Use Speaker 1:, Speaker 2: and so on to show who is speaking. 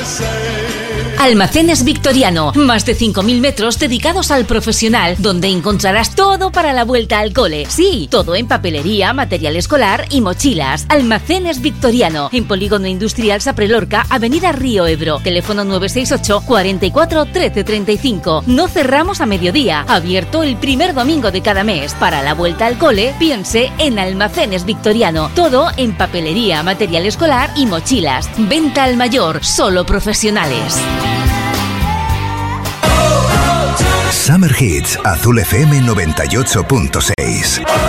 Speaker 1: Almacenes Victoriano, más de 5.000 metros dedicados al profesional, donde encontrarás todo para la vuelta al cole. Sí, todo en papelería, material escolar y mochilas. Almacenes Victoriano, en Polígono Industrial Saprelorca, Avenida Río Ebro. Teléfono 968 44 13 35. No cerramos a mediodía. Abierto el primer domingo de cada mes. Para la vuelta al cole, piense en Almacenes Victoriano. Todo en papelería, material escolar y mochilas. Venta al mayor, solo profesionales.
Speaker 2: Summer Hits, Azul FM 98.6.